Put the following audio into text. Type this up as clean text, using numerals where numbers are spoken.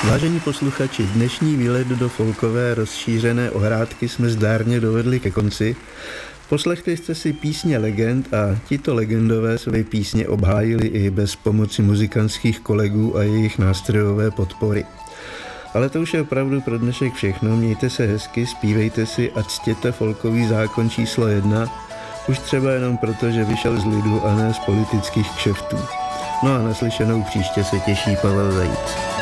Vážení posluchači, dnešní výlet do folkové rozšířené ohrádky jsme zdárně dovedli ke konci. Poslechli jste si písně legend a tito legendové své písně obhájili i bez pomoci muzikantských kolegů a jejich nástrojové podpory. Ale to už je opravdu pro dnešek všechno, mějte se hezky, zpívejte si a ctěte folkový zákon číslo 1, už třeba jenom proto, že vyšel z lidu a ne z politických kšeftů. No a naslyšenou příště se těší Pavel Zajíc.